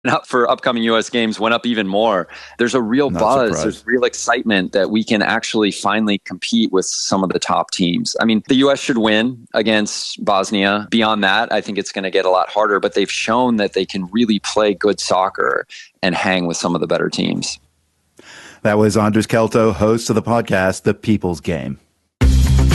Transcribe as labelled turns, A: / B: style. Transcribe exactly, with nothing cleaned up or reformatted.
A: up for upcoming U S games went up even more. There's a real
B: Not
A: buzz.
B: surprised.
A: There's real excitement that we can actually finally compete with some of the top teams. I mean, the U S should win against Bosnia. Beyond that, I think it's going to get a lot harder, but they've shown that they can really play good soccer and hang with some of the better teams.
B: That was Andres Kelto, host of the podcast, The People's Game.